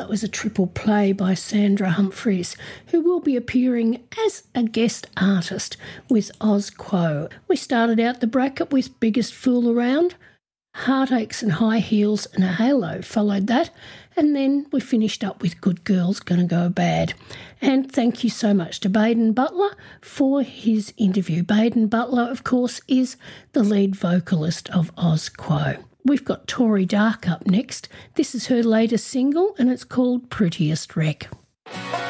that was a triple play by Sandra Humphries, who will be appearing as a guest artist with Oz Quo. We started out the bracket with Biggest Fool Around, Heartaches and High Heels and a Halo followed that, and then we finished up with Good Girls Gonna Go Bad. And thank you so much to Baden Butler for his interview. Baden Butler, of course, is the lead vocalist of Oz Quo. We've got Tori Dark up next. This is her latest single and it's called Prettiest Wreck.